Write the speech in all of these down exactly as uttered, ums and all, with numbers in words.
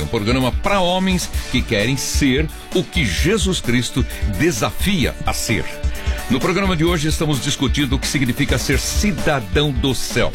um programa para homens que querem ser o que Jesus Cristo desafia a ser. No programa de hoje estamos discutindo o que significa ser cidadão do céu.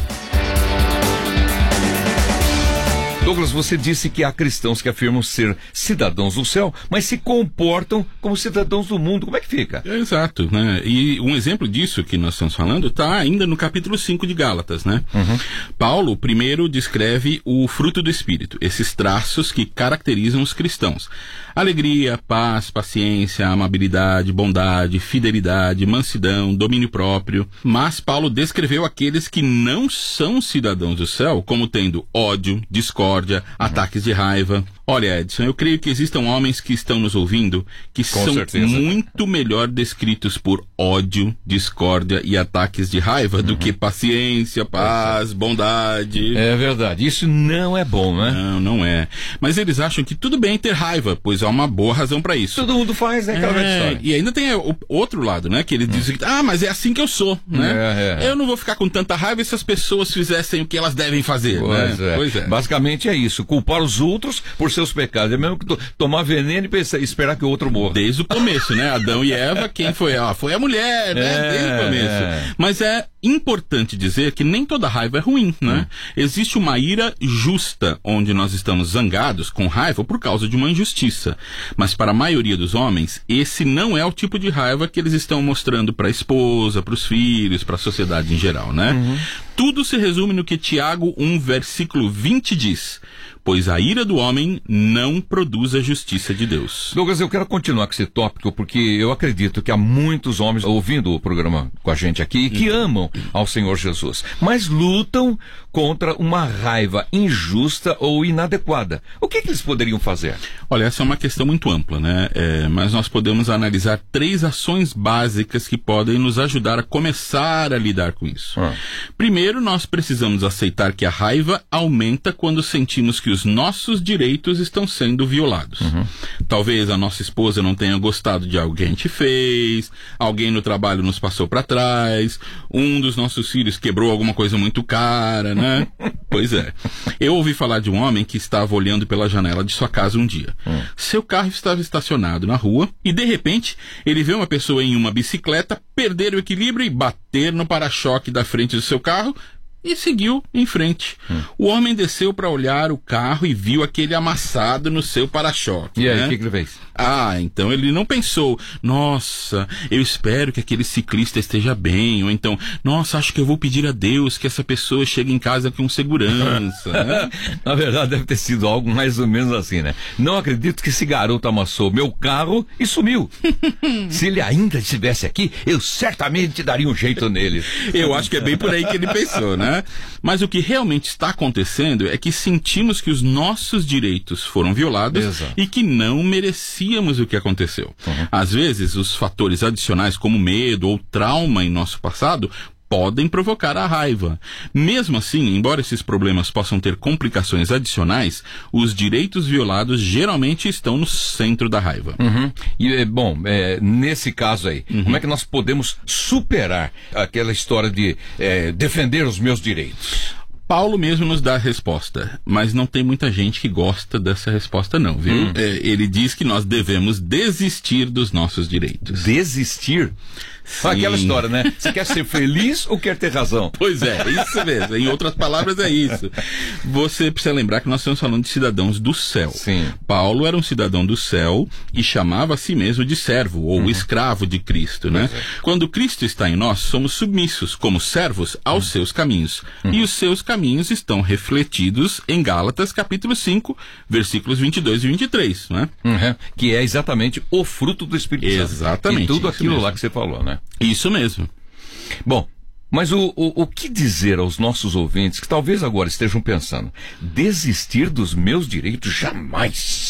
Douglas, você disse que há cristãos que afirmam ser cidadãos do céu, mas se comportam como cidadãos do mundo. Como é que fica? É, exato, né? E um exemplo disso que nós estamos falando está ainda no capítulo cinco de Gálatas, né? Uhum. Paulo primeiro descreve o fruto do Espírito, esses traços que caracterizam os cristãos. Alegria, paz, paciência, amabilidade, bondade, fidelidade, mansidão, domínio próprio. Mas Paulo descreveu aqueles que não são cidadãos do céu como tendo ódio, discórdia, uhum. ataques de raiva. Olha, Edson, eu creio que existam homens que estão nos ouvindo que Com são certeza. muito melhor descritos por ódio, discórdia e ataques de raiva uhum. do que paciência, paz, bondade. É verdade. Isso não é bom, né? Não, não é. Mas eles acham que tudo bem ter raiva, pois há uma boa razão para isso. Todo mundo faz, né? Aquela é, história. E ainda tem o outro lado, né? Que eles hum. dizem que, ah, mas é assim que eu sou, né? É, é. Eu não vou ficar com tanta raiva se as pessoas fizessem o que elas devem fazer, pois né? É. Pois é. Basicamente é isso. Culpar os outros por seus pecados. É mesmo que tomar veneno e pensar, esperar que o outro morra. Desde o começo, né? Adão e Eva, quem foi? Ah, foi a mulher, né? É, Desde o começo. É. Mas é importante dizer que nem toda raiva é ruim, né? Hum. Existe uma ira justa, onde nós estamos zangados com raiva por causa de uma injustiça. Mas para a maioria dos homens, esse não é o tipo de raiva que eles estão mostrando para a esposa, para os filhos, para a sociedade em geral, né? Uhum. Tudo se resume no que Tiago um, versículo vinte diz: pois a ira do homem não produz a justiça de Deus. Douglas, eu quero continuar com esse tópico, porque eu acredito que há muitos homens ouvindo o programa com a gente aqui que uhum. amam ao Senhor Jesus, mas lutam contra uma raiva injusta ou inadequada. O que, que eles poderiam fazer? Olha, essa é uma questão muito ampla, né? É, mas nós podemos analisar três ações básicas que podem nos ajudar a começar a lidar com isso. Ah. Primeiro, nós precisamos aceitar que a raiva aumenta quando sentimos que os nossos direitos estão sendo violados. Uhum. Talvez a nossa esposa não tenha gostado de algo que a gente fez, alguém no trabalho nos passou para trás, um dos nossos filhos quebrou alguma coisa muito cara, né? Pois é. Eu ouvi falar de um homem que estava olhando pela janela de sua casa um dia. Uhum. Seu carro estava estacionado na rua e, de repente, ele vê uma pessoa em uma bicicleta perder o equilíbrio e bater no para-choque da frente do seu carro e seguiu em frente. Hum. O homem desceu para olhar o carro e viu aquele amassado no seu para-choque. E aí, o né? que, que ele fez? Ah, então ele não pensou, nossa, eu espero que aquele ciclista esteja bem, ou então, nossa, acho que eu vou pedir a Deus que essa pessoa chegue em casa com segurança. Né? Na verdade, deve ter sido algo mais ou menos assim, né? Não acredito que esse garoto amassou meu carro e sumiu. Se ele ainda estivesse aqui, eu certamente daria um jeito nele. Eu acho que é bem por aí que ele pensou, né? Mas o que realmente está acontecendo é que sentimos que os nossos direitos foram violados. Exato. E que não merecíamos o que aconteceu. Uhum. Às vezes, os fatores adicionais como medo ou trauma em nosso passado podem provocar a raiva. Mesmo assim, embora esses problemas possam ter complicações adicionais, os direitos violados geralmente estão no centro da raiva. Uhum. E, bom, é, nesse caso aí, uhum. como é que nós podemos superar aquela história de é, defender os meus direitos? Paulo mesmo nos dá a resposta, mas não tem muita gente que gosta dessa resposta não, viu? Hum. É, ele diz que nós devemos desistir dos nossos direitos. Desistir? Sim. Aquela história, né? Você quer ser feliz ou quer ter razão? Pois é, isso mesmo. Em outras palavras, é isso. Você precisa lembrar que nós estamos falando de cidadãos do céu. Sim. Paulo era um cidadão do céu e chamava a si mesmo de servo ou uhum. escravo de Cristo, né? É. Quando Cristo está em nós, somos submissos, como servos, aos uhum. seus caminhos. Uhum. E os seus caminhos estão refletidos em Gálatas, capítulo cinco, versículos vinte e dois e vinte e três, né? Uhum. Que é exatamente o fruto do Espírito Santo. Exatamente. E tudo aquilo mesmo. lá que você falou, né? Isso mesmo. Bom, mas o, o, o que dizer aos nossos ouvintes que talvez agora estejam pensando, desistir dos meus direitos? Jamais!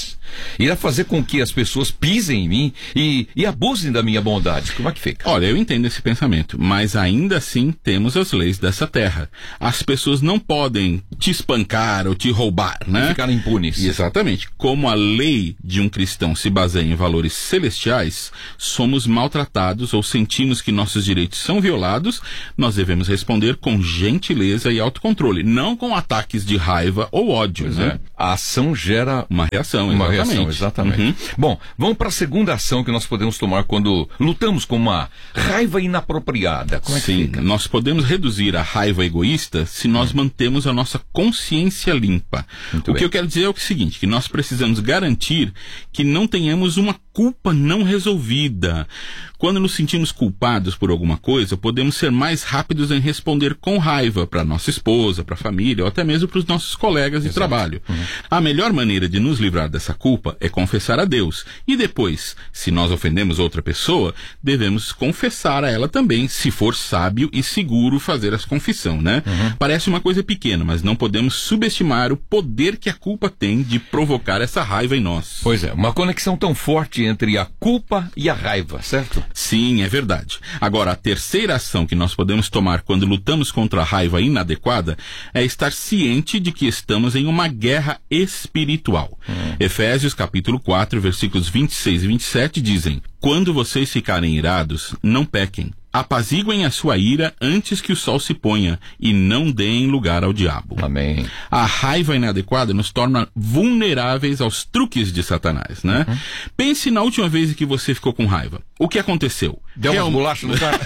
irá fazer com que as pessoas pisem em mim e, e abusem da minha bondade. Como é que fica? Olha, eu entendo esse pensamento, mas ainda assim temos as leis dessa terra. As pessoas não podem te espancar ou te roubar, né? E ficar impunes. Exatamente. Como a lei de um cristão se baseia em valores celestiais, somos maltratados ou sentimos que nossos direitos são violados, nós devemos responder com gentileza e autocontrole, não com ataques de raiva ou ódio, pois né? É. A ação gera uma reação, uma exatamente. reação, exatamente. Uhum. Bom, vamos para a segunda ação que nós podemos tomar quando lutamos com uma raiva inapropriada. Como é que Sim, fica? nós podemos reduzir a raiva egoísta se nós hum. mantemos a nossa consciência limpa. Muito o bem. Que eu quero dizer é o seguinte, que nós precisamos garantir que não tenhamos uma culpa não resolvida. Quando nos sentimos culpados por alguma coisa, podemos ser mais rápidos em responder com raiva para nossa esposa, para a família ou até mesmo para os nossos colegas de Exato. Trabalho. Uhum. A melhor maneira de nos livrar dessa culpa é confessar a Deus. E depois, se nós ofendemos outra pessoa, devemos confessar a ela também, se for sábio e seguro fazer essa confissão, né? Uhum. Parece uma coisa pequena, mas não podemos subestimar o poder que a culpa tem de provocar essa raiva em nós. Pois é, uma conexão tão forte entre a culpa e a raiva, certo? Sim, é verdade. Agora, a terceira ação que nós podemos tomar quando lutamos contra a raiva inadequada é estar ciente de que estamos em uma guerra espiritual. Hum. Efésios capítulo quatro, versículos vinte e seis e vinte e sete dizem: quando vocês ficarem irados, não pequem. Apaziguem a sua ira antes que o sol se ponha e não deem lugar ao diabo. Amém. A raiva inadequada nos torna vulneráveis aos truques de Satanás, né? Uhum. Pense na última vez que você ficou com raiva. O que aconteceu? Deu umas bolachas no cara.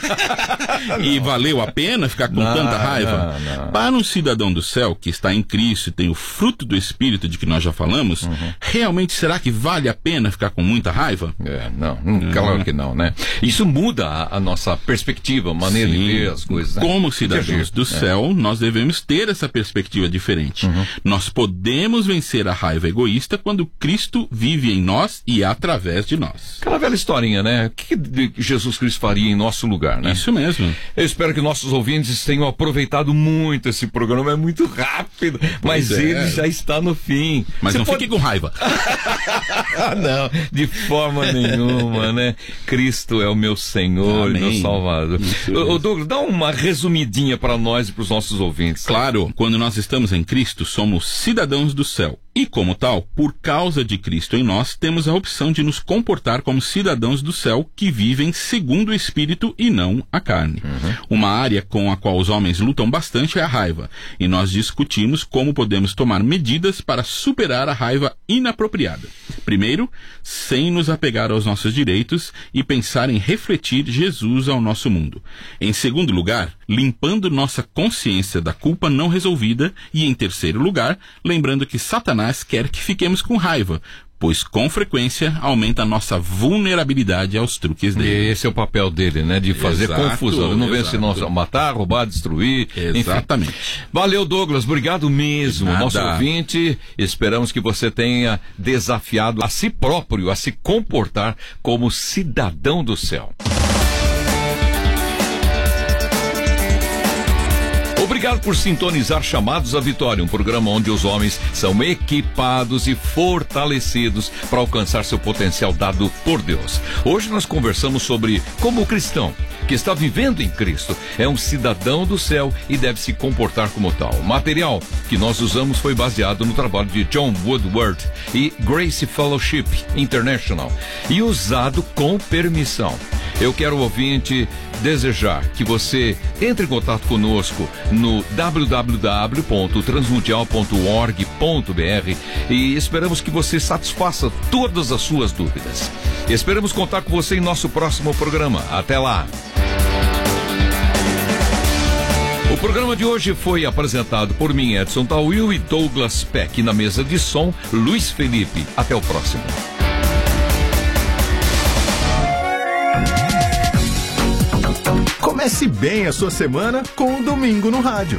E valeu a pena ficar com não, tanta raiva? Não, não. Para um cidadão do céu que está em Cristo e tem o fruto do Espírito de que nós já falamos, uhum. realmente será que vale a pena ficar com muita raiva? É, não, não claro é. que não, né? Isso muda a, a nossa perspectiva, a maneira Sim. de ver as coisas. Né? Como cidadãos do céu, é. nós devemos ter essa perspectiva diferente. Uhum. Nós podemos vencer a raiva egoísta quando Cristo vive em nós e através de nós. Aquela velha historinha, né? O que Jesus Cristo faria em nosso lugar, né? Isso mesmo. Eu espero que nossos ouvintes tenham aproveitado muito esse programa. É muito rápido, mas é. ele já está no fim. Mas Você não pode... fique com raiva. Não, de forma nenhuma, né? Cristo é o meu Senhor, Amém. meu Salvador. Ô, Douglas, dá uma resumidinha para nós e para os nossos ouvintes. Claro, quando nós estamos em Cristo, somos cidadãos do céu. E como tal, por causa de Cristo em nós, temos a opção de nos comportar como cidadãos do céu que vivem segundo o Espírito e não a carne. Uhum. Uma área com a qual os homens lutam bastante é a raiva. E nós discutimos como podemos tomar medidas para superar a raiva inapropriada. Primeiro, sem nos apegar aos nossos direitos e pensar em refletir Jesus ao nosso mundo. Em segundo lugar, limpando nossa consciência da culpa não resolvida. E em terceiro lugar, lembrando que Satanás quer que fiquemos com raiva, pois com frequência aumenta a nossa vulnerabilidade aos truques dele. Esse é o papel dele, né? De fazer exato, confusão. Ele não vem senão matar, roubar, destruir. Exatamente. Enfim. Valeu, Douglas. Obrigado mesmo. Nada. Nosso ouvinte, esperamos que você tenha desafiado a si próprio a se comportar como cidadão do céu. Obrigado por sintonizar Chamados à Vitória, um programa onde os homens são equipados e fortalecidos para alcançar seu potencial dado por Deus. Hoje nós conversamos sobre como o cristão que está vivendo em Cristo é um cidadão do céu e deve se comportar como tal. O material que nós usamos foi baseado no trabalho de John Woodward e Grace Fellowship International e usado com permissão. Eu quero, ouvinte, desejar que você entre em contato conosco no w w w ponto transmundial ponto org ponto b r e esperamos que você satisfaça todas as suas dúvidas. Esperamos contar com você em nosso próximo programa. Até lá! O programa de hoje foi apresentado por mim, Edson Tawil, e Douglas Peck. Na mesa de som, Luiz Felipe. Até o próximo. Comece bem a sua semana com o Domingo no Rádio.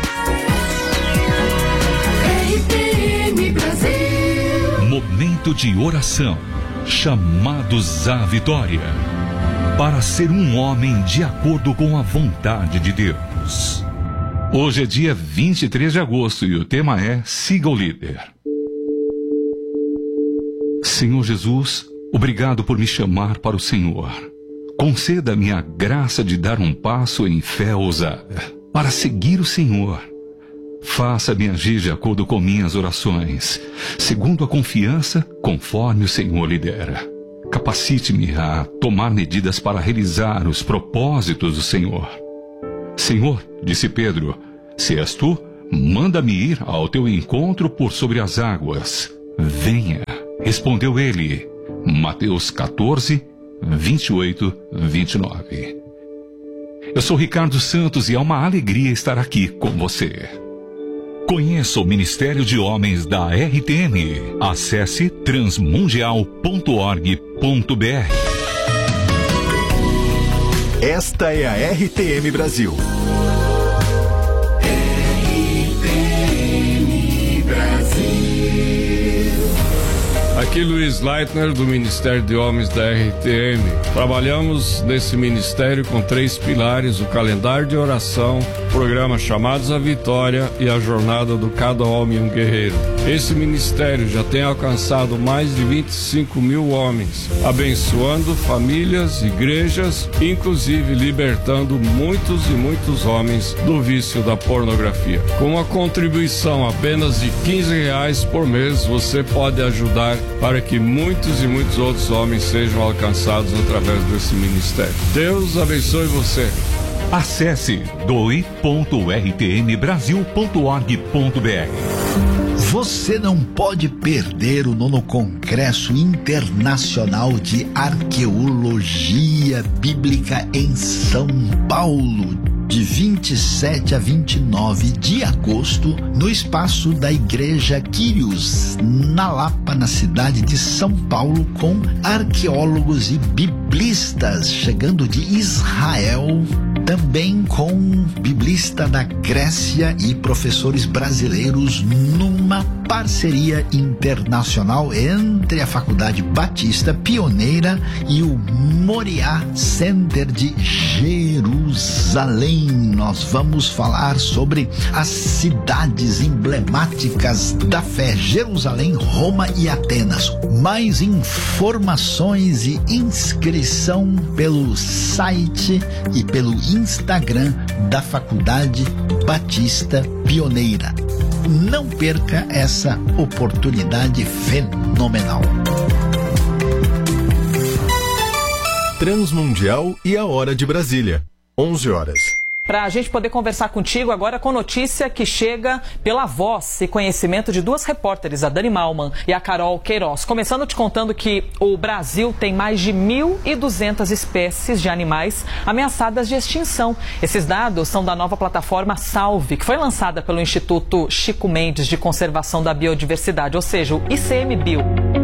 R T M Brasil. Momento de oração. Chamados à vitória. Para ser um homem de acordo com a vontade de Deus. Hoje é dia vinte e três de agosto e o tema é Siga o Líder. Senhor Jesus, obrigado por me chamar para o Senhor. Conceda-me a graça de dar um passo em fé ousada para seguir o Senhor. Faça-me agir de acordo com minhas orações, segundo a confiança, conforme o Senhor lidera. Capacite-me a tomar medidas para realizar os propósitos do Senhor. Senhor, disse Pedro, se és tu, manda-me ir ao teu encontro por sobre as águas. Venha, respondeu ele. Mateus quatorze, vinte e oito, vinte e nove. Eu sou Ricardo Santos e é uma alegria estar aqui com você. Conheça o Ministério de Homens da R T M. Acesse transmundial ponto org ponto br. Esta é a R T M Brasil. Aqui Luiz Leitner, do Ministério de Homens da R T M. Trabalhamos nesse ministério com três pilares: o calendário de oração, o programa Chamados à Vitória e a jornada do Cada Homem um Guerreiro. Esse ministério já tem alcançado mais de vinte e cinco mil homens, abençoando famílias, igrejas, inclusive libertando muitos e muitos homens do vício da pornografia. Com uma contribuição apenas de quinze reais por mês, você pode ajudar para que muitos e muitos outros homens sejam alcançados através desse ministério. Deus abençoe você. Acesse doe ponto r t m brasil ponto org ponto br. Você não pode perder o nono Congresso Internacional de Arqueologia Bíblica em São Paulo, de vinte e sete a vinte e nove de agosto, no espaço da Igreja Quírios, na Lapa, na cidade de São Paulo, com arqueólogos e biblistas chegando de Israel, também com biblista da Grécia e professores brasileiros, numa parceria internacional entre a Faculdade Batista Pioneira e o Moriá Center de Jerusalém. Nós vamos falar sobre as cidades emblemáticas da fé: Jerusalém, Roma e Atenas. Mais informações e inscrição pelo site e pelo Instagram da Faculdade Batista Pioneira. Não perca essa oportunidade fenomenal. Transmundial e a Hora de Brasília, onze horas. Para a gente poder conversar contigo agora com notícia que chega pela voz e conhecimento de duas repórteres, a Dani Malman e a Carol Queiroz. Começando te contando que o Brasil tem mais de mil e duzentas espécies de animais ameaçadas de extinção. Esses dados são da nova plataforma Salve, que foi lançada pelo Instituto Chico Mendes de Conservação da Biodiversidade, ou seja, o I C M Bio.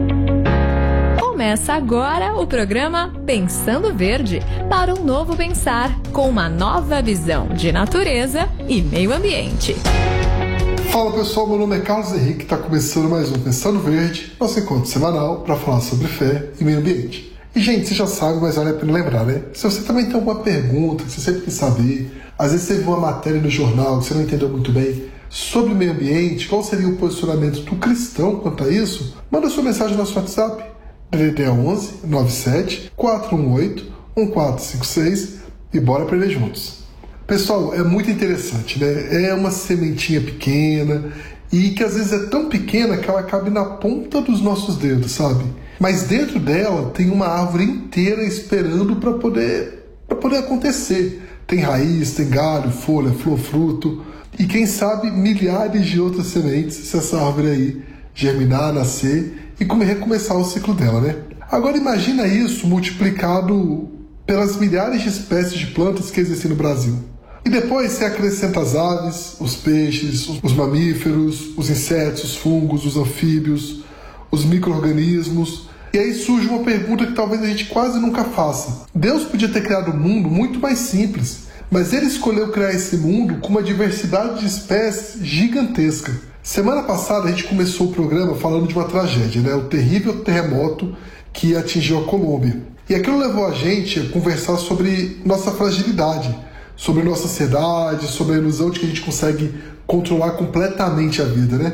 Começa agora o programa Pensando Verde, para um novo pensar, com uma nova visão de natureza e meio ambiente. Fala pessoal, meu nome é Carlos Henrique, está começando mais um Pensando Verde, nosso encontro semanal para falar sobre fé e meio ambiente. E gente, você já sabe, mas vale a pena lembrar, né? Se você também tem alguma pergunta, que você sempre quis saber, às vezes você viu uma matéria no jornal que você não entendeu muito bem sobre o meio ambiente, qual seria o posicionamento do cristão quanto a isso, manda sua mensagem no nosso WhatsApp. D D D onze, nove sete, quatro um oito, um quatro cinco seis e bora aprender juntos. Pessoal, é muito interessante, né? É uma sementinha pequena e que às vezes é tão pequena que ela cabe na ponta dos nossos dedos, sabe? Mas dentro dela tem uma árvore inteira esperando para poder, para poder acontecer. Tem raiz, tem galho, folha, flor, fruto e quem sabe milhares de outras sementes se essa árvore aí germinar, nascer e como recomeçar o ciclo dela, né? Agora imagina isso multiplicado pelas milhares de espécies de plantas que existem no Brasil. E depois você acrescenta as aves, os peixes, os mamíferos, os insetos, os fungos, os anfíbios, os micro-organismos. E aí surge uma pergunta que talvez a gente quase nunca faça. Deus podia ter criado um mundo muito mais simples, mas Ele escolheu criar esse mundo com uma diversidade de espécies gigantesca. Semana passada a gente começou o programa falando de uma tragédia, né? O terrível terremoto que atingiu a Colômbia. E aquilo levou a gente a conversar sobre nossa fragilidade, sobre nossa ansiedade, sobre a ilusão de que a gente consegue controlar completamente a vida, né?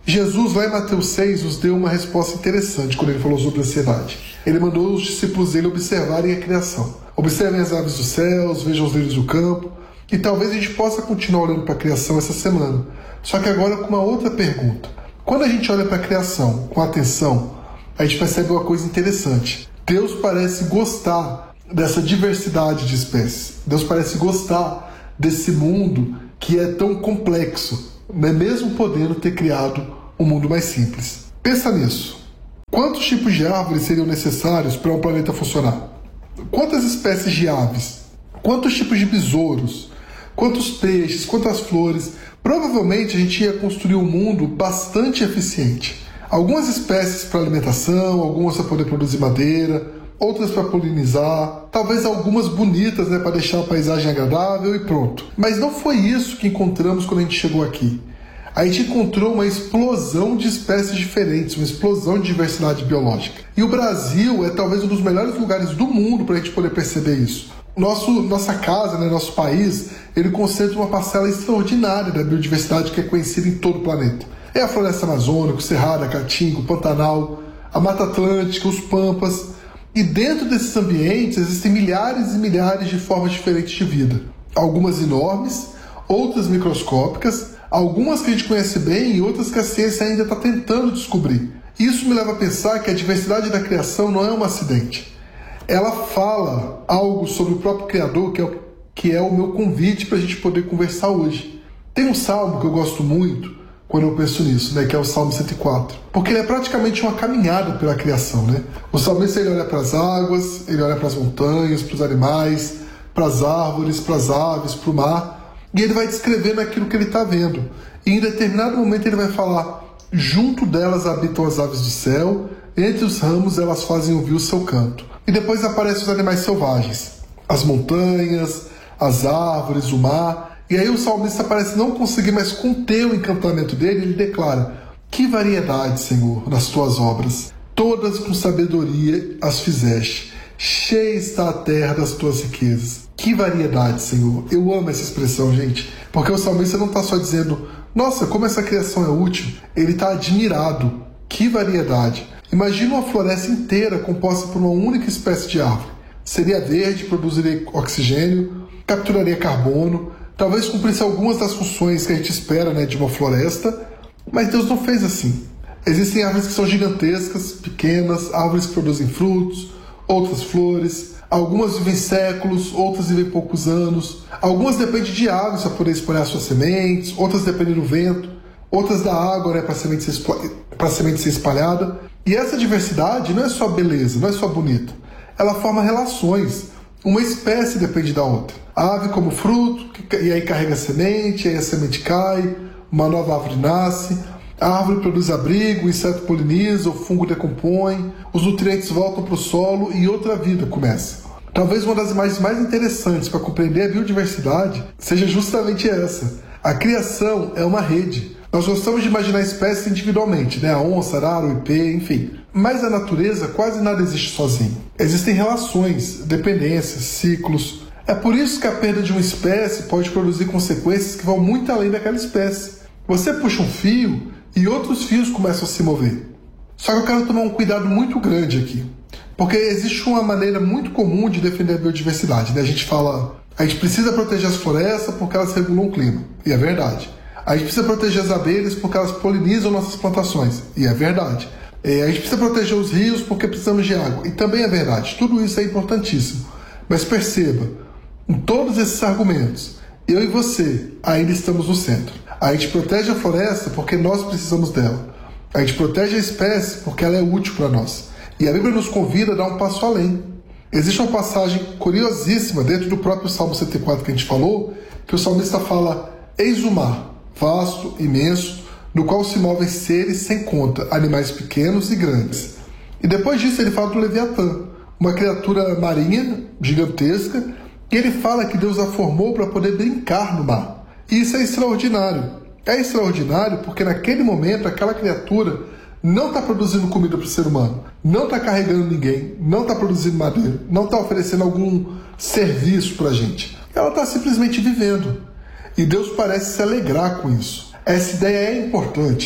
Jesus, lá em Mateus seis, nos deu uma resposta interessante quando ele falou sobre ansiedade. Ele mandou os discípulos dele observarem a criação. Observem as aves dos céus, vejam os lírios do campo, e talvez a gente possa continuar olhando para a criação essa semana. Só que agora com uma outra pergunta. Quando a gente olha para a criação com atenção, a gente percebe uma coisa interessante. Deus parece gostar dessa diversidade de espécies. Deus parece gostar desse mundo que é tão complexo, né? Mesmo podendo ter criado um mundo mais simples. Pensa nisso. Quantos tipos de árvores seriam necessários para um planeta funcionar? Quantas espécies de aves? Quantos tipos de besouros? Quantos peixes? Quantas flores? Provavelmente a gente ia construir um mundo bastante eficiente. Algumas espécies para alimentação, algumas para poder produzir madeira, outras para polinizar, talvez algumas bonitas, né, para deixar a paisagem agradável e pronto. Mas não foi isso que encontramos quando a gente chegou aqui. A gente encontrou uma explosão de espécies diferentes, uma explosão de diversidade biológica. E o Brasil é talvez um dos melhores lugares do mundo para a gente poder perceber isso. Nosso, nossa casa, né, nosso país, ele concentra uma parcela extraordinária da biodiversidade que é conhecida em todo o planeta. É a floresta amazônica, o cerrado, a caatinga, o Pantanal, a Mata Atlântica, os pampas. E dentro desses ambientes existem milhares e milhares de formas diferentes de vida. Algumas enormes, outras microscópicas, algumas que a gente conhece bem e outras que a ciência ainda está tentando descobrir. Isso me leva a pensar que a diversidade da criação não é um acidente. Ela fala algo sobre o próprio Criador, que é o, que é o meu convite para a gente poder conversar hoje. Tem um salmo que eu gosto muito quando eu penso nisso, né, que é o Salmo cento e quatro. Porque ele é praticamente uma caminhada pela criação, né? O salmista, ele olha para as águas, ele olha para as montanhas, para os animais, para as árvores, para as aves, para o mar, e ele vai descrevendo aquilo que ele está vendo. E em determinado momento ele vai falar: junto delas habitam as aves do céu, entre os ramos elas fazem ouvir o seu canto. E depois aparecem os animais selvagens, as montanhas, as árvores, o mar. E aí o salmista parece não conseguir mais conter o encantamento dele. Ele declara: que variedade, Senhor, nas tuas obras, todas com sabedoria as fizeste, cheia está a terra das tuas riquezas. Que variedade, Senhor. Eu amo essa expressão, gente, porque o salmista não está só dizendo: nossa, como essa criação é útil. Ele está admirado. Que variedade. Imagina uma floresta inteira composta por uma única espécie de árvore. Seria verde, produziria oxigênio, capturaria carbono, talvez cumprisse algumas das funções que a gente espera, né, de uma floresta, mas Deus não fez assim. Existem árvores que são gigantescas, pequenas, árvores que produzem frutos, outras flores, algumas vivem séculos, outras vivem poucos anos, algumas dependem de aves para poder espalhar suas sementes, outras dependem do vento, outras da água, né, para a semente ser, para a semente ser espalhada. E essa diversidade não é só beleza, não é só bonita, ela forma relações. Uma espécie depende da outra. A ave como fruto, e aí carrega a semente, aí a semente cai, uma nova árvore nasce, a árvore produz abrigo, o inseto poliniza, o fungo decompõe, os nutrientes voltam para o solo e outra vida começa. Talvez uma das imagens mais interessantes para compreender a biodiversidade seja justamente essa. A criação é uma rede. Nós gostamos de imaginar espécies individualmente, né? A onça, arara, o ipê, enfim. Mas na natureza quase nada existe sozinho. Existem relações, dependências, ciclos. É por isso que a perda de uma espécie pode produzir consequências que vão muito além daquela espécie. Você puxa um fio e outros fios começam a se mover. Só que eu quero tomar um cuidado muito grande aqui. Porque existe uma maneira muito comum de defender a biodiversidade, né? A gente fala: a gente precisa proteger as florestas porque elas regulam o clima. E é verdade. A gente precisa proteger as abelhas porque elas polinizam nossas plantações. E é verdade. É, a gente precisa proteger os rios porque precisamos de água. E também é verdade. Tudo isso é importantíssimo. Mas perceba, em todos esses argumentos, eu e você ainda estamos no centro. A gente protege a floresta porque nós precisamos dela. A gente protege a espécie porque ela é útil para nós. E a Bíblia nos convida a dar um passo além. Existe uma passagem curiosíssima dentro do próprio Salmo cento e quatro que a gente falou, que o salmista fala: eis o mar, vasto, imenso, no qual se movem seres sem conta, animais pequenos e grandes. E depois disso ele fala do Leviatã, uma criatura marinha, gigantesca, e ele fala que Deus a formou para poder brincar no mar. E isso é extraordinário. É extraordinário porque naquele momento aquela criatura não está produzindo comida para o ser humano, não está carregando ninguém, não está produzindo madeira, não está oferecendo algum serviço para a gente. Ela está simplesmente vivendo. E Deus parece se alegrar com isso. Essa ideia é importante,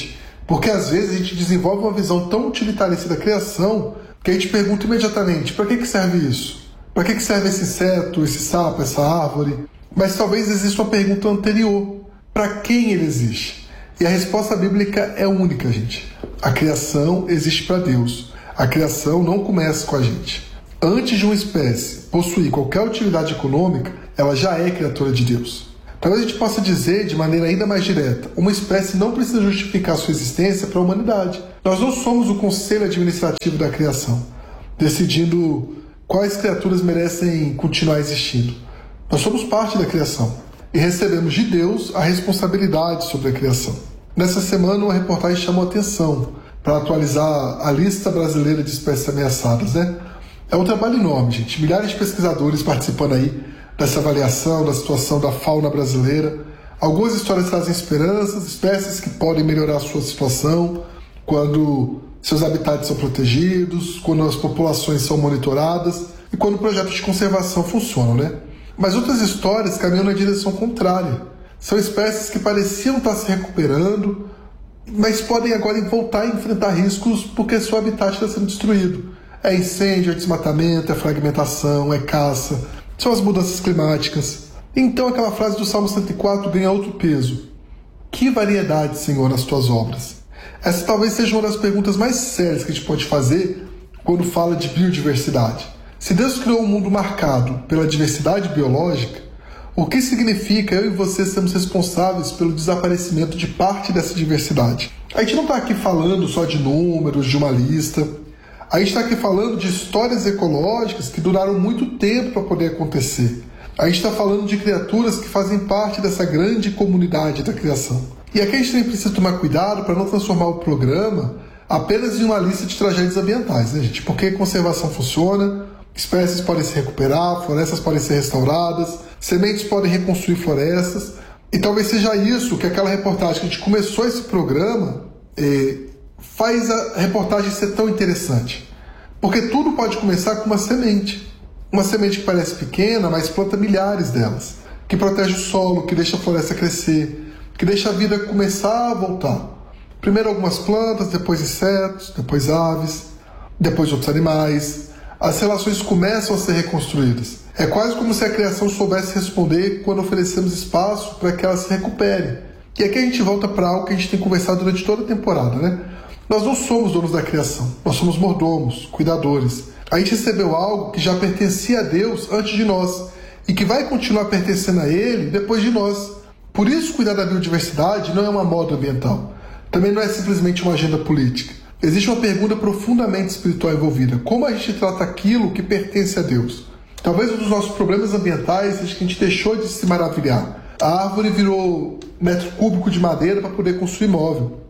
Porque às vezes a gente desenvolve uma visão tão utilitarista da criação que a gente pergunta imediatamente, para que que serve isso? Para que que serve esse inseto, esse sapo, essa árvore? Mas talvez exista uma pergunta anterior, para quem ele existe? E a resposta bíblica é única, gente. A criação existe para Deus. A criação não começa com a gente. Antes de uma espécie possuir qualquer utilidade econômica, ela já é criatura de Deus. Talvez a gente possa dizer de maneira ainda mais direta, uma espécie não precisa justificar sua existência para a humanidade. Nós não somos o conselho administrativo da criação, decidindo quais criaturas merecem continuar existindo. Nós somos parte da criação e recebemos de Deus a responsabilidade sobre a criação. Nessa semana, uma reportagem chamou a atenção para atualizar a lista brasileira de espécies ameaçadas, né? É um trabalho enorme, gente. Milhares de pesquisadores participando aí dessa avaliação da situação da fauna brasileira. Algumas histórias trazem esperanças, espécies que podem melhorar a sua situação quando seus habitats são protegidos, quando as populações são monitoradas e quando projetos de conservação funcionam, né? Mas outras histórias caminham na direção contrária. São espécies que pareciam estar se recuperando, mas podem agora voltar a enfrentar riscos porque seu habitat está sendo destruído. É incêndio, é desmatamento, é fragmentação, é caça, são as mudanças climáticas. Então aquela frase do Salmo cento e quatro ganha outro peso. Que variedade, Senhor, nas tuas obras? Essa talvez seja uma das perguntas mais sérias que a gente pode fazer quando fala de biodiversidade. Se Deus criou um mundo marcado pela diversidade biológica, o que significa eu e você sermos responsáveis pelo desaparecimento de parte dessa diversidade? A gente não está aqui falando só de números, de uma lista. A gente está aqui falando de histórias ecológicas que duraram muito tempo para poder acontecer. A gente está falando de criaturas que fazem parte dessa grande comunidade da criação. E aqui a gente também precisa tomar cuidado para não transformar o programa apenas em uma lista de tragédias ambientais, né, gente? Porque a conservação funciona, espécies podem se recuperar, florestas podem ser restauradas, sementes podem reconstruir florestas. E talvez seja isso que aquela reportagem que a gente começou esse programa eh, faz a reportagem ser tão interessante. Porque tudo pode começar com uma semente. Uma semente que parece pequena, mas planta milhares delas. Que protege o solo, que deixa a floresta crescer, que deixa a vida começar a voltar. Primeiro algumas plantas, depois insetos, depois aves, depois outros animais. As relações começam a ser reconstruídas. É quase como se a criação soubesse responder quando oferecemos espaço para que ela se recupere. E aqui a gente volta para algo que a gente tem conversado durante toda a temporada, né? Nós não somos donos da criação, nós somos mordomos, cuidadores. A gente recebeu algo que já pertencia a Deus antes de nós e que vai continuar pertencendo a Ele depois de nós. Por isso, cuidar da biodiversidade não é uma moda ambiental. Também não é simplesmente uma agenda política. Existe uma pergunta profundamente espiritual envolvida. Como a gente trata aquilo que pertence a Deus? Talvez um dos nossos problemas ambientais seja que a gente deixou de se maravilhar. A árvore virou metro cúbico de madeira para poder construir imóvel.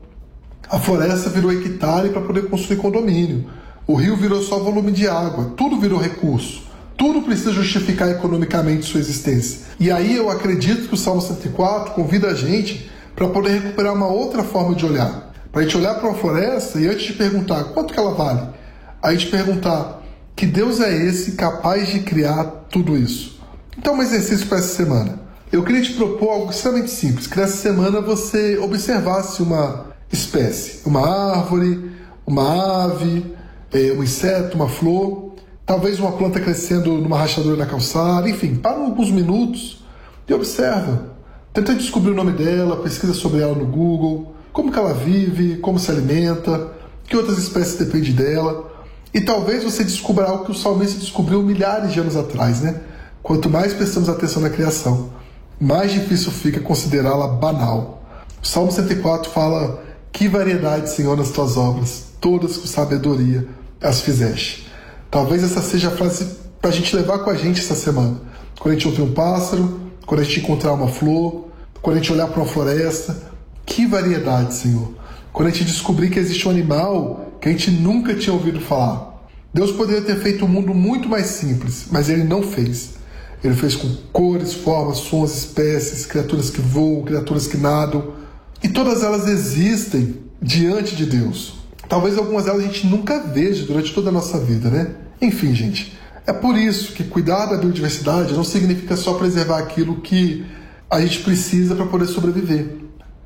A floresta virou hectare para poder construir condomínio. O rio virou só volume de água. Tudo virou recurso. Tudo precisa justificar economicamente sua existência. E aí eu acredito que o Salmo cento e quatro convida a gente para poder recuperar uma outra forma de olhar. Para a gente olhar para uma floresta e antes de perguntar quanto que ela vale, a gente perguntar que Deus é esse capaz de criar tudo isso. Então um exercício para essa semana. Eu queria te propor algo extremamente simples, que nessa semana você observasse uma espécie, uma árvore, uma ave, um inseto, uma flor, talvez uma planta crescendo numa rachadura na calçada, enfim, para alguns minutos e observa. Tenta descobrir o nome dela, pesquisa sobre ela no Google, como que ela vive, como se alimenta, que outras espécies dependem dela. E talvez você descubra algo que o salmista descobriu milhares de anos atrás, né? Quanto mais prestamos atenção na criação, mais difícil fica considerá-la banal. O Salmo cento e quatro fala: que variedade, Senhor, nas tuas obras, todas com sabedoria as fizeste. Talvez essa seja a frase para a gente levar com a gente essa semana. Quando a gente ouvir um pássaro, quando a gente encontrar uma flor, quando a gente olhar para uma floresta, que variedade, Senhor. Quando a gente descobrir que existe um animal que a gente nunca tinha ouvido falar. Deus poderia ter feito um mundo muito mais simples, mas Ele não fez. Ele fez com cores, formas, sons, espécies, criaturas que voam, criaturas que nadam. E todas elas existem diante de Deus. Talvez algumas delas a gente nunca veja durante toda a nossa vida, né? Enfim, gente, é por isso que cuidar da biodiversidade não significa só preservar aquilo que a gente precisa para poder sobreviver.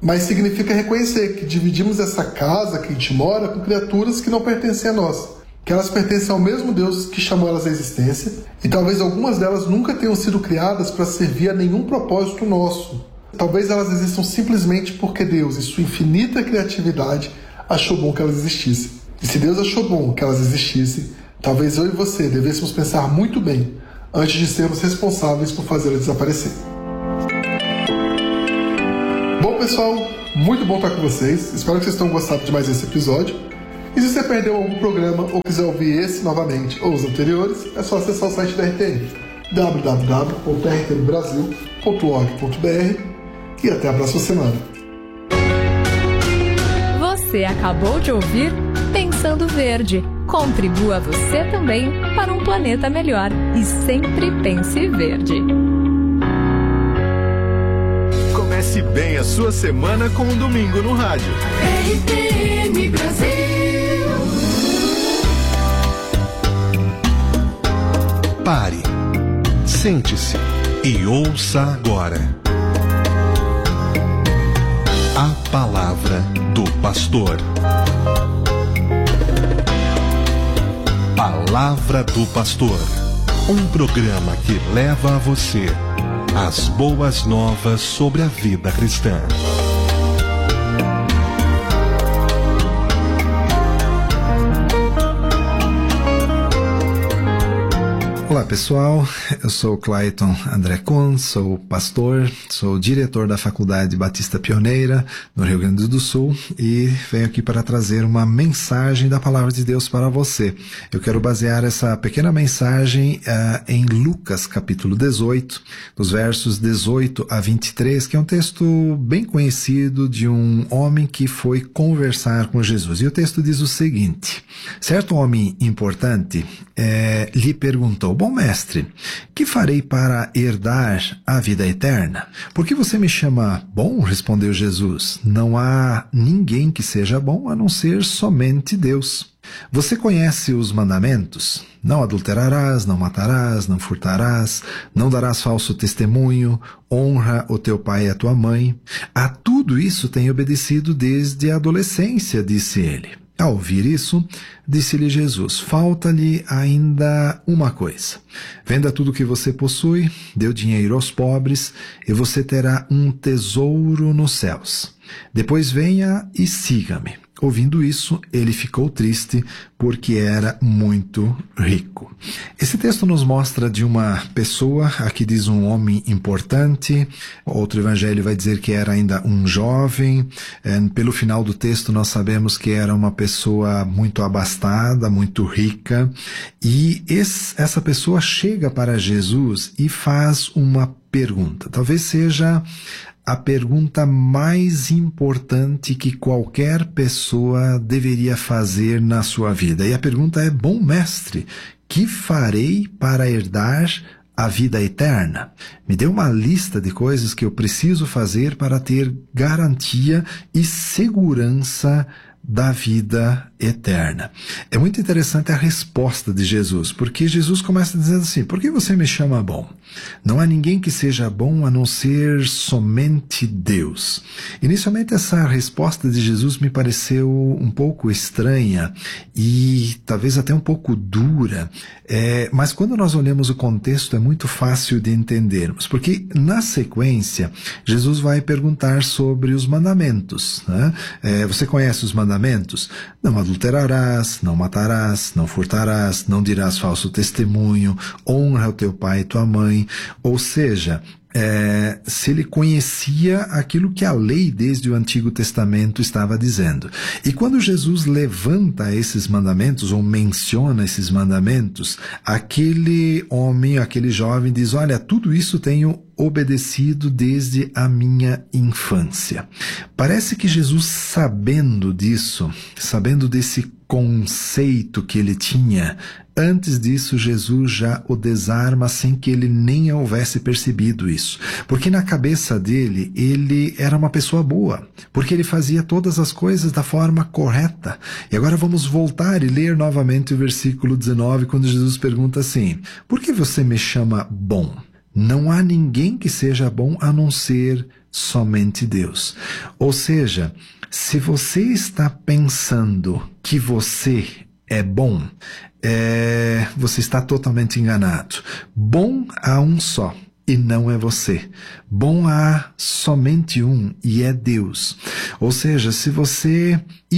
mas significa reconhecer que dividimos essa casa que a gente mora com criaturas que não pertencem a nós, que elas pertencem ao mesmo Deus que chamou elas à existência, e talvez algumas delas nunca tenham sido criadas para servir a nenhum propósito nosso. Talvez elas existam simplesmente porque Deus, em sua infinita criatividade, achou bom que elas existissem. E se Deus achou bom que elas existissem, talvez eu e você devêssemos pensar muito bem antes de sermos responsáveis por fazê-las desaparecer. Bom, pessoal, muito bom estar com vocês. Espero que vocês tenham gostado de mais esse episódio. E se você perdeu algum programa ou quiser ouvir esse novamente ou os anteriores, é só acessar o site da R T M, w w w ponto r t m brasil ponto org ponto b r, e até a próxima semana. Você acabou de ouvir Pensando Verde. Contribua você também para um planeta melhor e sempre pense verde. Comece bem a sua semana com um domingo no rádio. R T M Brasil. Pare, sente-se e ouça agora a palavra do pastor. Palavra do Pastor, um programa que leva a você as boas novas sobre a vida cristã. Olá pessoal, eu sou o Clayton André Kuhn, sou pastor, sou diretor da Faculdade Batista Pioneira no Rio Grande do Sul e venho aqui para trazer uma mensagem da Palavra de Deus para você. Eu quero basear essa pequena mensagem uh, em Lucas capítulo dezoito, dos versos dezoito a vinte e três, que é um texto bem conhecido de um homem que foi conversar com Jesus. E o texto diz o seguinte: certo homem importante eh, lhe perguntou: bom mestre, que farei para herdar a vida eterna? Por que você me chama bom? Respondeu Jesus. Não há ninguém que seja bom a não ser somente Deus. Você conhece os mandamentos? Não adulterarás, não matarás, não furtarás, não darás falso testemunho, honra o teu pai e a tua mãe. A tudo isso tenho obedecido desde a adolescência, disse ele. Ao ouvir isso, disse-lhe Jesus: falta-lhe ainda uma coisa. Venda tudo o que você possui, dê o dinheiro aos pobres, e você terá um tesouro nos céus. Depois venha e siga-me. Ouvindo isso, ele ficou triste porque era muito rico. Esse texto nos mostra de uma pessoa, aqui diz um homem importante, outro evangelho vai dizer que era ainda um jovem. Pelo final do texto nós sabemos que era uma pessoa muito abastada, muito rica, e esse, essa pessoa chega para Jesus e faz uma pergunta. Talvez seja a pergunta mais importante que qualquer pessoa deveria fazer na sua vida. E a pergunta é: bom mestre, que farei para herdar a vida eterna? Me dê uma lista de coisas que eu preciso fazer para ter garantia e segurança da vida eterna. É muito interessante a resposta de Jesus, porque Jesus começa dizendo assim: por que você me chama bom? Não há ninguém que seja bom a não ser somente Deus. Inicialmente essa resposta de Jesus me pareceu um pouco estranha e talvez até um pouco dura, é, mas quando nós olhamos o contexto é muito fácil de entendermos, porque na sequência Jesus vai perguntar sobre os mandamentos, né? É, você conhece os mandamentos? Não adulterarás, não matarás, não furtarás, não dirás falso testemunho, honra o teu pai e tua mãe. Ou seja, É, se ele conhecia aquilo que a lei desde o Antigo Testamento estava dizendo. E quando Jesus levanta esses mandamentos, ou menciona esses mandamentos, aquele homem, aquele jovem diz: olha, tudo isso tenho obedecido desde a minha infância. Parece que Jesus, sabendo disso, sabendo desse conceito que ele tinha, antes disso Jesus já o desarma sem que ele nem houvesse percebido isso. Porque na cabeça dele, ele era uma pessoa boa, porque ele fazia todas as coisas da forma correta. E agora vamos voltar e ler novamente o versículo dezenove, quando Jesus pergunta assim: por que você me chama bom? Não há ninguém que seja bom a não ser somente Deus. Ou seja, se você está pensando que você é bom, é, você está totalmente enganado. Bom há um só, e não é você. Bom há somente um, e é Deus. Ou seja, se você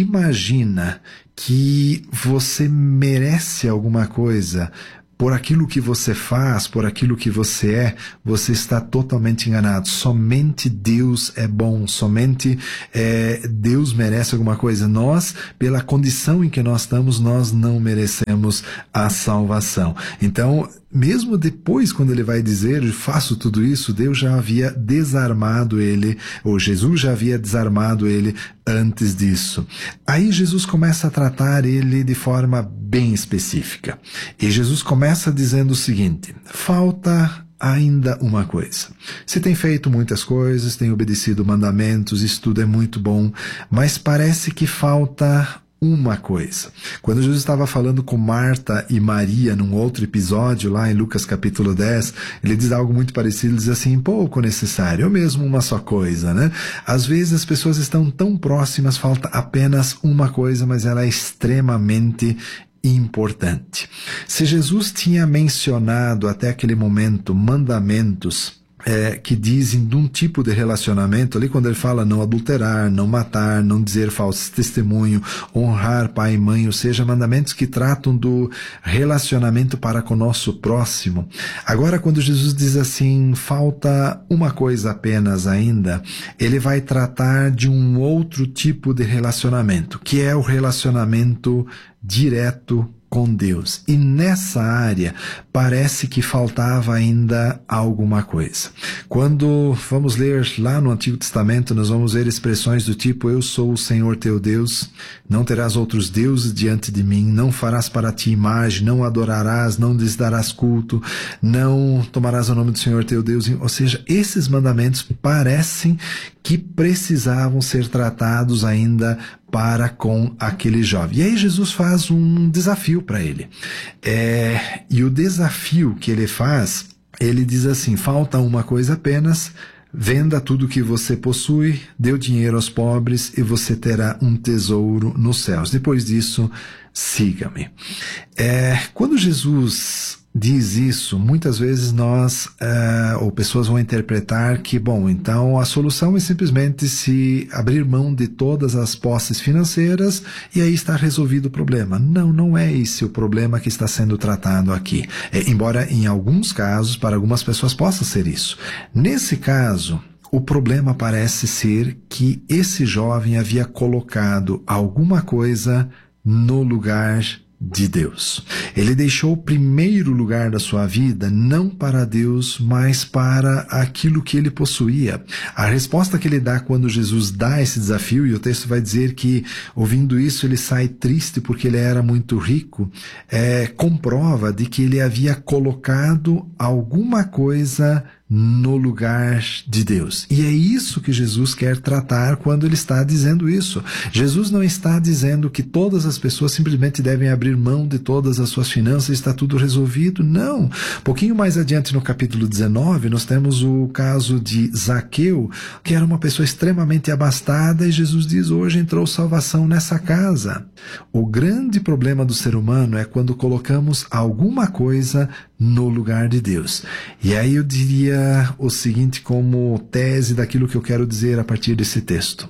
imagina que você merece alguma coisa por aquilo que você faz, por aquilo que você é, você está totalmente enganado. Somente Deus é bom, somente é, Deus merece alguma coisa. Nós, pela condição em que nós estamos, nós não merecemos a salvação. Então, mesmo depois, quando ele vai dizer, faço tudo isso, Deus já havia desarmado ele, ou Jesus já havia desarmado ele antes disso. Aí Jesus começa a tratar ele de forma bem específica. E Jesus começa dizendo o seguinte: falta ainda uma coisa. Você tem feito muitas coisas, tem obedecido mandamentos, isso tudo é muito bom, mas parece que falta uma coisa. Quando Jesus estava falando com Marta e Maria num outro episódio, lá em Lucas capítulo dez, ele diz algo muito parecido, ele diz assim: pouco necessário, ou mesmo uma só coisa, né? Às vezes as pessoas estão tão próximas, falta apenas uma coisa, mas ela é extremamente importante. Se Jesus tinha mencionado até aquele momento mandamentos É, que dizem de um tipo de relacionamento, ali quando ele fala não adulterar, não matar, não dizer falso testemunho, honrar pai e mãe, ou seja, mandamentos que tratam do relacionamento para com o nosso próximo. Agora, quando Jesus diz assim, falta uma coisa apenas ainda, ele vai tratar de um outro tipo de relacionamento, que é o relacionamento direto com Deus. E nessa área parece que faltava ainda alguma coisa. Quando vamos ler lá no Antigo Testamento, nós vamos ver expressões do tipo: eu sou o Senhor teu Deus, não terás outros deuses diante de mim, não farás para ti imagem, não adorarás, não lhes darás culto, não tomarás o nome do Senhor teu Deus. Ou seja, esses mandamentos parecem que precisavam ser tratados ainda para com aquele jovem. E aí Jesus faz um desafio para ele. É, e o desafio que ele faz, ele diz assim: falta uma coisa apenas, venda tudo que você possui, dê o dinheiro aos pobres e você terá um tesouro nos céus. Depois disso, siga-me. É, quando Jesus diz isso, muitas vezes nós, uh, ou pessoas vão interpretar que, bom, então a solução é simplesmente se abrir mão de todas as posses financeiras e aí está resolvido o problema. Não, não é esse o problema que está sendo tratado aqui. É, embora em alguns casos, para algumas pessoas possa ser isso. Nesse caso, o problema parece ser que esse jovem havia colocado alguma coisa no lugar de Deus. Ele deixou o primeiro lugar da sua vida não para Deus, mas para aquilo que ele possuía. A resposta que ele dá quando Jesus dá esse desafio, e o texto vai dizer que, ouvindo isso, ele sai triste porque ele era muito rico, é, comprova de que ele havia colocado alguma coisa no lugar de Deus. E é isso que Jesus quer tratar quando ele está dizendo isso. Jesus não está dizendo que todas as pessoas simplesmente devem abrir mão de todas as suas finanças e está tudo resolvido. Não. Um pouquinho mais adiante no capítulo dezenove, nós temos o caso de Zaqueu, que era uma pessoa extremamente abastada, e Jesus diz: hoje entrou salvação nessa casa. O grande problema do ser humano é quando colocamos alguma coisa no lugar de Deus. E aí eu diria o seguinte como tese daquilo que eu quero dizer a partir desse texto.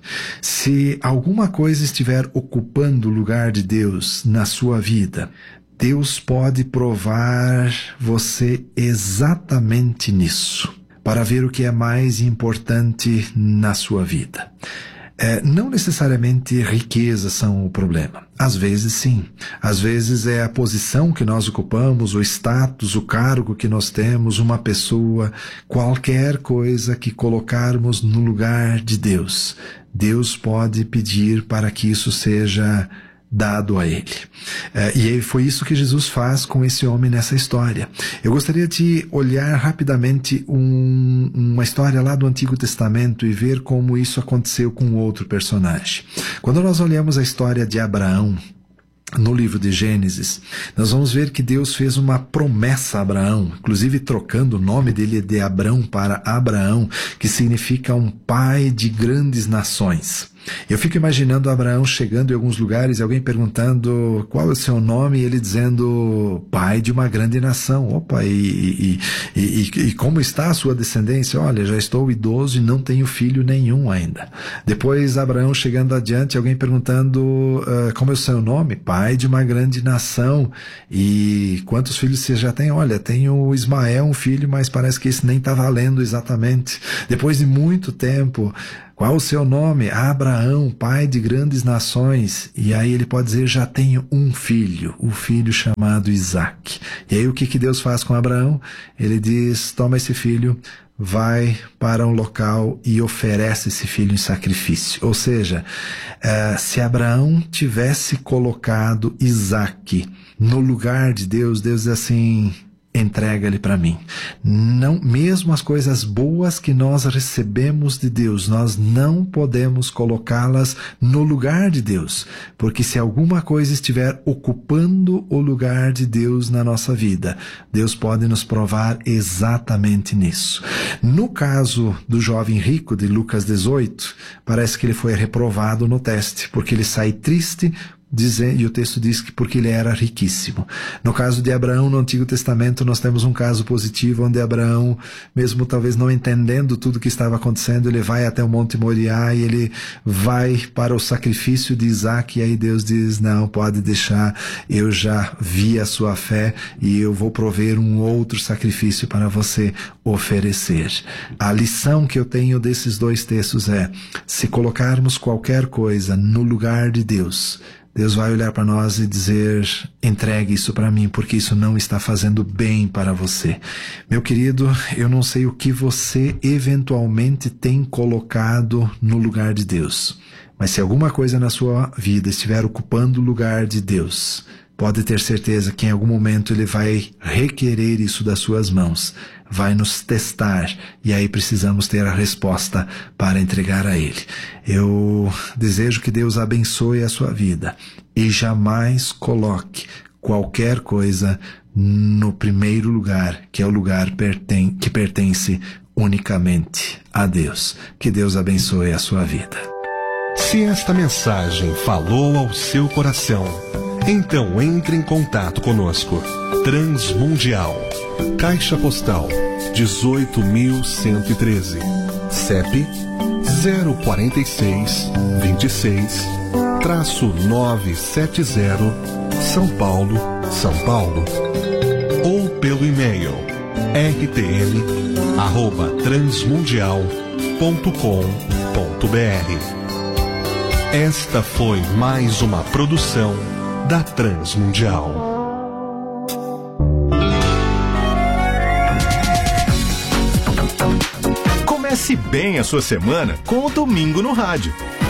Se alguma coisa estiver ocupando o lugar de Deus na sua vida, Deus pode provar você exatamente nisso, para ver o que é mais importante na sua vida. É, não necessariamente riquezas são o problema. Às vezes sim. Às vezes é a posição que nós ocupamos, o status, o cargo que nós temos, uma pessoa, qualquer coisa que colocarmos no lugar de Deus. Deus pode pedir para que isso seja dado a ele. É, e foi isso que Jesus faz com esse homem nessa história. Eu gostaria de olhar rapidamente um, uma história lá do Antigo Testamento e ver como isso aconteceu com outro personagem. Quando nós olhamos a história de Abraão, no livro de Gênesis, nós vamos ver que Deus fez uma promessa a Abraão, inclusive trocando o nome dele de Abrão para Abraão, que significa um pai de grandes nações. Eu fico imaginando Abraão chegando em alguns lugares e alguém perguntando qual é o seu nome e ele dizendo pai de uma grande nação. Opa, e, e, e, e, e como está a sua descendência? Olha, já estou idoso e não tenho filho nenhum ainda. Depois Abraão chegando adiante, alguém perguntando uh, como é o seu nome? Pai de uma grande nação. E quantos filhos você já tem? Olha, tenho Ismael, um filho, mas parece que esse nem está valendo exatamente. Depois de muito tempo, qual o seu nome? Abraão, pai de grandes nações. E aí ele pode dizer, já tenho um filho, o filho chamado Isaque. E aí o que, que Deus faz com Abraão? Ele diz, toma esse filho, vai para um local e oferece esse filho em sacrifício. Ou seja, uh, se Abraão tivesse colocado Isaque no lugar de Deus, Deus diz assim, entrega ele para mim. Não, mesmo as coisas boas que nós recebemos de Deus, nós não podemos colocá-las no lugar de Deus, porque se alguma coisa estiver ocupando o lugar de Deus na nossa vida, Deus pode nos provar exatamente nisso. No caso do jovem rico de Lucas dezoito, parece que ele foi reprovado no teste, porque ele sai triste, Dizer, e o texto diz que porque ele era riquíssimo. No caso de Abraão, no Antigo Testamento, nós temos um caso positivo onde Abraão, mesmo talvez não entendendo tudo o que estava acontecendo, ele vai até o Monte Moriá e ele vai para o sacrifício de Isaque, e aí Deus diz, não, pode deixar, eu já vi a sua fé e eu vou prover um outro sacrifício para você oferecer. A lição que eu tenho desses dois textos é, se colocarmos qualquer coisa no lugar de Deus, Deus vai olhar para nós e dizer, entregue isso para mim, porque isso não está fazendo bem para você. Meu querido, eu não sei o que você eventualmente tem colocado no lugar de Deus, mas se alguma coisa na sua vida estiver ocupando o lugar de Deus, pode ter certeza que em algum momento Ele vai requerer isso das suas mãos, vai nos testar, e aí precisamos ter a resposta para entregar a Ele. Eu desejo que Deus abençoe a sua vida e jamais coloque qualquer coisa no primeiro lugar, que é o lugar perten- que pertence unicamente a Deus. Que Deus abençoe a sua vida. Se esta mensagem falou ao seu coração, então entre em contato conosco. Transmundial, Caixa Postal dezoito mil cento e treze, C E P zero quatro seis, dois seis, nove sete zero, São Paulo, São Paulo. Ou pelo e-mail r t m arroba transmundial ponto com ponto b r. Esta foi mais uma produção da Transmundial. Comece bem a sua semana com o Domingo no Rádio.